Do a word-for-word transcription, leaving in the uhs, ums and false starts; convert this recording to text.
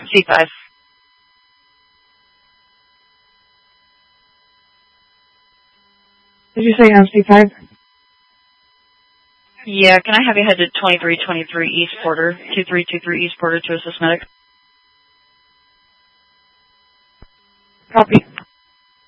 C five. Did you say M C five? Yeah, can I have you head to twenty-three twenty-three East Porter, two three two three East Porter to assist medic? Copy.